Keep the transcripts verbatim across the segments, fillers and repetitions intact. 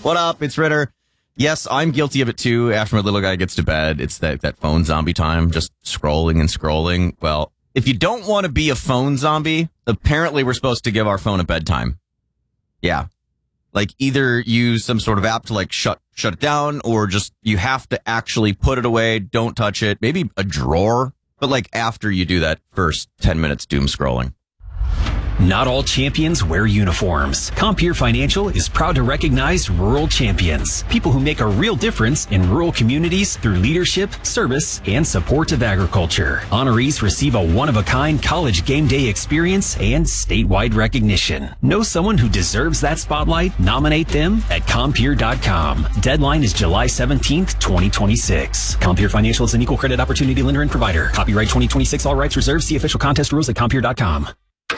What up? It's Ritter. Yes, I'm guilty of it too. After my little guy gets to bed, it's that, that phone zombie time, just scrolling and scrolling. Well, if you don't want to be a phone zombie, apparently we're supposed to give our phone a bedtime. Yeah. Like either use some sort of app to like shut, shut it down, or just you have to actually put it away. Don't touch it. Maybe a drawer, but like after you do that first ten minutes doom scrolling. Not all champions wear uniforms. Compeer Financial is proud to recognize rural champions, people who make a real difference in rural communities through leadership, service, and support of agriculture. Honorees receive a one-of-a-kind college game day experience and statewide recognition. Know someone who deserves that spotlight? Nominate them at Compeer dot com. Deadline is July seventeenth, twenty twenty-six. Compeer Financial is an equal credit opportunity lender and provider. Copyright twenty twenty-six, all rights reserved. See official contest rules at Compeer dot com.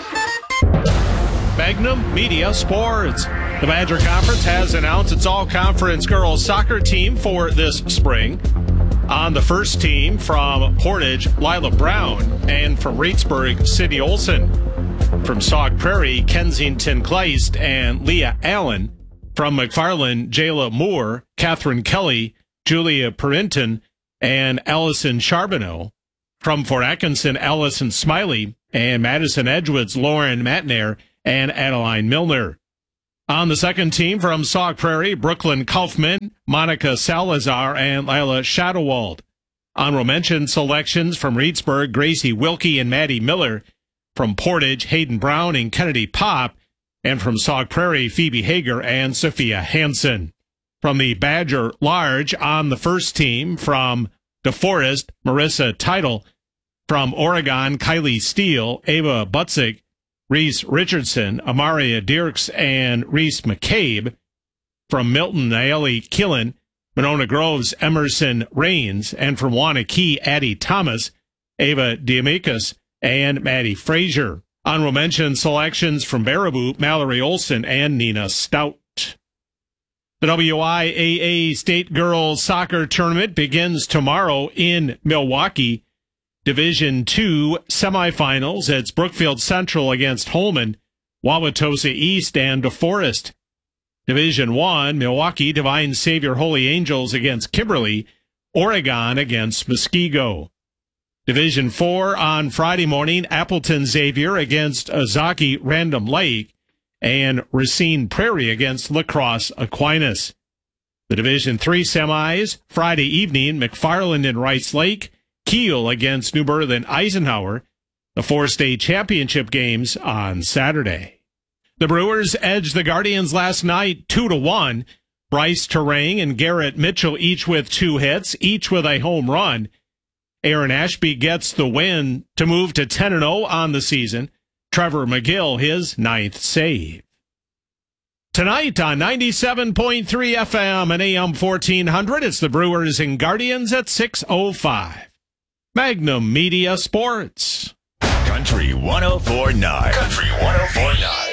Magnum Media Sports. The Badger Conference has announced its all-conference girls soccer team for this spring. On the first team from Portage, Lila Brown, and from Reedsburg, Sydney Olson. From Sauk Prairie, Kensington Kleist and Leah Allen. From McFarland, Jayla Moore, Catherine Kelly, Julia Perinton, and Allison Charbonneau. From Fort Atkinson, Allison Smiley, and Madison Edgewood's Lauren Matnair and Adeline Milner. On the second team from Sauk Prairie, Brooklyn Kaufman, Monica Salazar, and Lila Shadowald. Honorable mention selections from Reedsburg, Gracie Wilkie and Maddie Miller. From Portage, Hayden Brown and Kennedy Pop. And from Sauk Prairie, Phoebe Hager and Sophia Hansen. From the Badger Large on the first team from DeForest, Marissa Teitel. From Oregon, Kylie Steele, Ava Butzik, Reese Richardson, Amaria Dirks, and Reese McCabe. From Milton, Naeli Killen, Monona Groves, Emerson Rains, and from Wanakee, Addie Thomas, Ava Diamikis, and Maddie Frazier. Honorable mention selections from Baraboo, Mallory Olson, and Nina Stout. The W I A A State Girls Soccer Tournament begins tomorrow in Milwaukee. Division two semifinals. It's Brookfield Central against Holman, Wauwatosa East, and DeForest. Division one, Milwaukee Divine Savior Holy Angels against Kimberly, Oregon against Muskego. Division four on Friday morning, Appleton Xavier against Ozaki Random Lake, and Racine Prairie against La Crosse Aquinas. The Division three semis, Friday evening, McFarland and Rice Lake, Kiel against New Berlin Eisenhower. The four state championship games on Saturday. The Brewers edged the Guardians last night two to one. Bryce Terang and Garrett Mitchell each with two hits, each with a home run. Aaron Ashby gets the win to move to ten and oh on the season. Trevor McGill his ninth save. Tonight on ninety-seven point three F M and A M fourteen hundred, it's the Brewers and Guardians at six oh five. Magnum Media Sports. Country one oh four point nine. Country one oh four point nine.